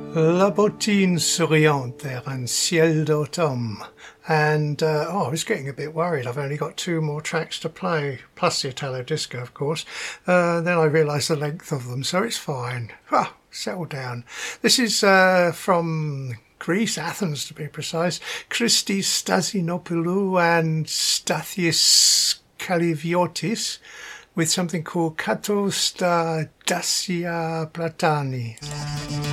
La Bottine Souriante there and Ciel d'automne. And I was getting a bit worried. I've only got two more tracks to play, plus the Italo Disco, of course. Then I realised the length of them, so it's fine. Settle down. This is from Greece, Athens to be precise. Christis Stasinopoulou and Stathios Kaliviotis with something called Katos da Dacia Platani.